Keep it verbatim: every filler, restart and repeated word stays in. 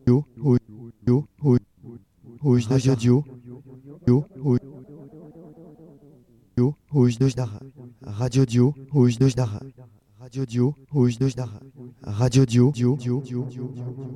Yo, oui, yo, oui, oui, Radio yo, yo, oui, yo, oui, Dar Radio Dio oui, Dar Radio Dio oui, Dar Radio Dio yo, yo, yo, yo.